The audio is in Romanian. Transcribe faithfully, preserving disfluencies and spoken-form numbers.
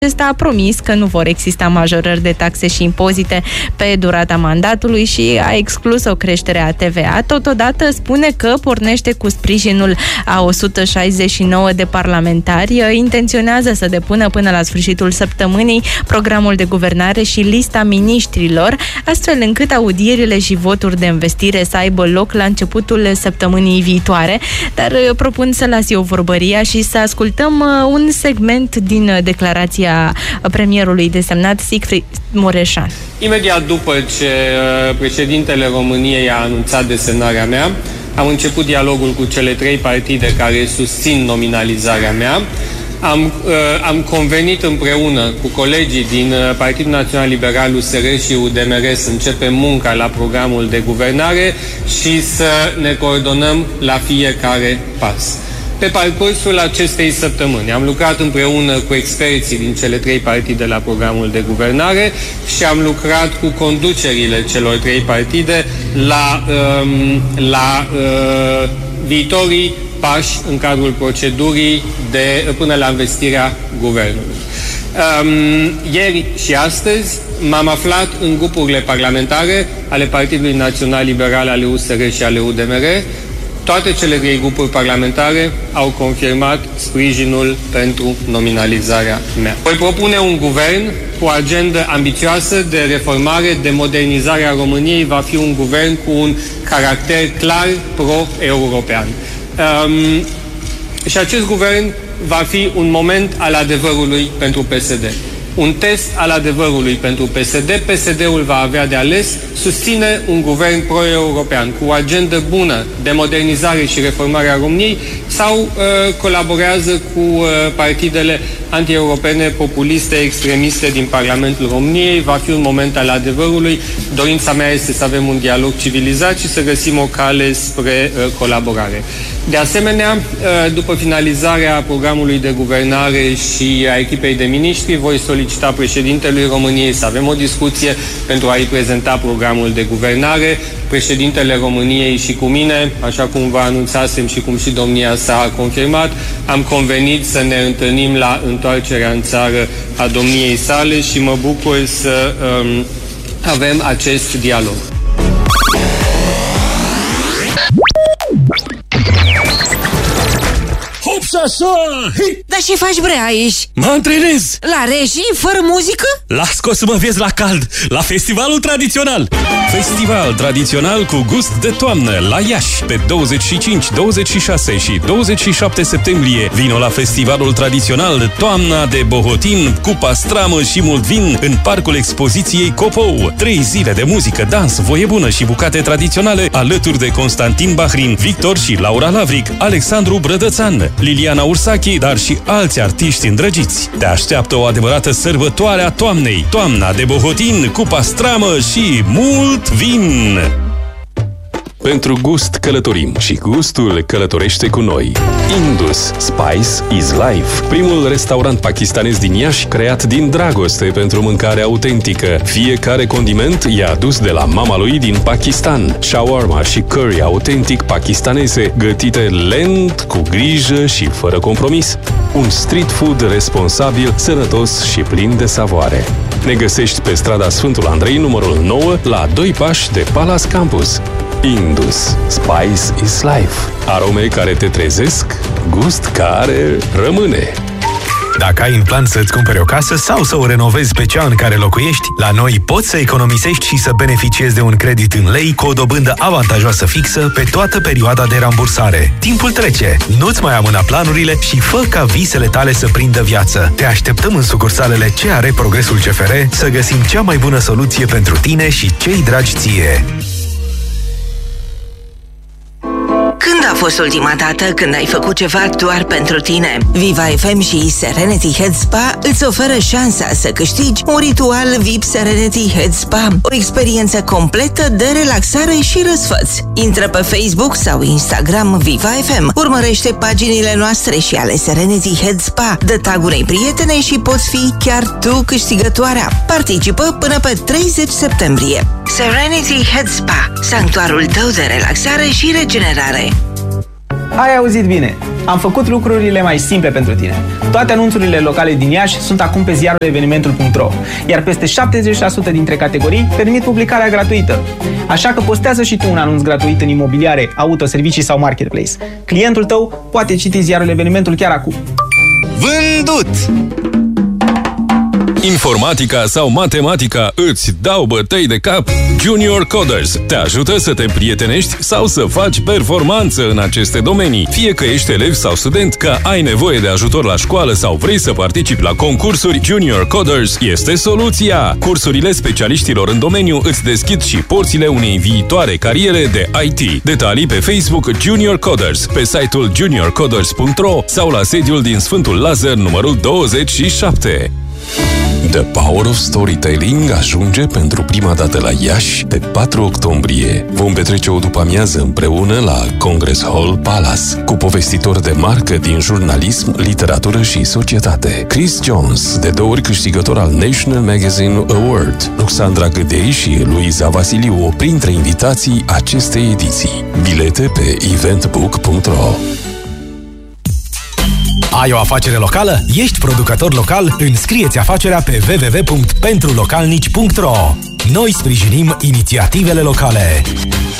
Acesta a promis că nu vor exista majorări de taxe și impozite pe durata mandatului și a exclus o creștere a T V A. Totodată spune că pornește cu sprijinul a o sută șaizeci și nouă de parlamentari. Intenționează să depună până la sfârșitul săptămânii programul de guvernare și lista miniștrilor, astfel încât audierile și voturi de investire să aibă loc la începutul săptămânii viitoare. Dar propun să las eu vorbăria și să ascultăm un segment din declarația premierului desemnat Sigfrid Mureșan. Imediat după ce președintele României a anunțat desemnarea mea, am început dialogul cu cele trei partide care susțin nominalizarea mea. Am, uh, am convenit împreună cu colegii din Partidul Național Liberal, U S R și U D M R să începem munca la programul de guvernare și să ne coordonăm la fiecare pas. Pe parcursul acestei săptămâni am lucrat împreună cu experții din cele trei partide la programul de guvernare și am lucrat cu conducerile celor trei partide la, um, la uh, viitorii pași în cadrul procedurii de, până la investirea guvernului. Um, ieri și astăzi m-am aflat în grupurile parlamentare ale Partidului Național Liberal, ale U S R și ale U D M R. Toate cele trei grupuri parlamentare au confirmat sprijinul pentru nominalizarea mea. Voi propune un guvern cu o agendă ambițioasă de reformare, de modernizare a României. Va fi un guvern cu un caracter clar pro-european. Um, și acest guvern va fi un moment al adevărului pentru P S D. Un test al adevărului pentru P S D. P S D-ul va avea de ales, susține un guvern pro-european cu o agendă bună de modernizare și reformare a României sau uh, colaborează cu uh, partidele anti-europene, populiste, extremiste din Parlamentul României. Va fi un moment al adevărului. Dorința mea este să avem un dialog civilizat și să găsim o cale spre uh, colaborare. De asemenea, uh, după finalizarea programului de guvernare și a echipei de miniștri, voi solicita președintelui României să avem o discuție pentru a-i prezenta programul de guvernare. Președintele României și cu mine, așa cum vă anunțasem și cum și domnia s-a confirmat, am convenit să ne întâlnim la întoarcerea în țară a domniei sale și mă bucur să um, avem acest dialog. Dar ce faci, bre, aici? Mă antrenez! La regii, fără muzică? Las-o să mă vezi la cald, la festivalul tradițional! Festival tradițional cu gust de toamnă la Iași, pe douăzeci și cinci, douăzeci și șase și douăzeci și șapte septembrie. Vino la festivalul tradițional Toamna de Bohotin, cu pastramă și mult vin în parcul expoziției Copou. Trei zile de muzică, dans, voie bună și bucate tradiționale alături de Constantin Bahrin, Victor și Laura Lavric, Alexandru Brădățan, Liliana Ursachi, dar și alți artiști îndrăgiți. Te așteaptă o adevărată sărbătoare a toamnei. Toamna de Bohotin, cu pastramă și mult vin! Pentru gust călătorim și gustul călătorește cu noi. Indus Spice is Life, primul restaurant pakistanez din Iași creat din dragoste pentru mâncare autentică. Fiecare condiment e adus de la mama lui din Pakistan. Shawarma și curry autentic pakistaneze, gătite lent, cu grijă și fără compromis. Un street food responsabil, sănătos și plin de savoare. Ne găsești pe strada Sfântul Andrei, numărul nouă, la doi pași de Palace Campus. Indus Spice is Life. Arome care te trezesc, gust care rămâne. Dacă ai în plan să-ți cumperi o casă sau să o renovezi pe cea în care locuiești, la noi poți să economisești și să beneficiezi de un credit în lei cu o dobândă avantajoasă fixă pe toată perioada de rambursare. Timpul trece, nu-ți mai amâna planurile și fă ca visele tale să prindă viață. Te așteptăm în sucursalele C R Progresul C F R să găsim cea mai bună soluție pentru tine și cei dragi ție. Când a fost ultima dată când ai făcut ceva doar pentru tine? Viva F M și Serenity Head Spa îți oferă șansa să câștigi un ritual V I P Serenity Head Spa, o experiență completă de relaxare și răsfăț. Intră pe Facebook sau Instagram Viva F M, urmărește paginile noastre și ale Serenity Head Spa, dă tag unei prietene și poți fi chiar tu câștigătoarea. Participă până pe treizeci septembrie. Serenity Head Spa, sanctuarul tău de relaxare și regenerare. Ai auzit bine! Am făcut lucrurile mai simple pentru tine. Toate anunțurile locale din Iași sunt acum pe ziarul evenimentul punct ro, iar peste șaptezeci la sută dintre categorii permit publicarea gratuită. Așa că postează și tu un anunț gratuit în imobiliare, auto, servicii sau marketplace. Clientul tău poate citi ziarul evenimentul chiar acum. Vândut! Informatica sau matematica îți dau bătăi de cap? Junior Coders te ajută să te împrietenești sau să faci performanță în aceste domenii. Fie că ești elev sau student, că ai nevoie de ajutor la școală sau vrei să participi la concursuri, Junior Coders este soluția! Cursurile specialiștilor în domeniu îți deschid și porțile unei viitoare cariere de I T. Detalii pe Facebook Junior Coders, pe site-ul junior coders punct ro sau la sediul din Sfântul Lazar numărul douăzeci și șapte. The Power of Storytelling ajunge pentru prima dată la Iași pe patru octombrie. Vom petrece o după-amiază împreună la Congress Hall Palace cu povestitori de marcă din jurnalism, literatură și societate. Chris Jones, de două ori câștigător al National Magazine Award, Ruxandra Gâdei și Luiza Vasiliu, printre invitații acestei ediții. Bilete pe eventbook punct ro. Ai o afacere locală? Ești producător local? Înscrie-ți afacerea pe w w w punct pentru localnici punct ro. Noi sprijinim inițiativele locale.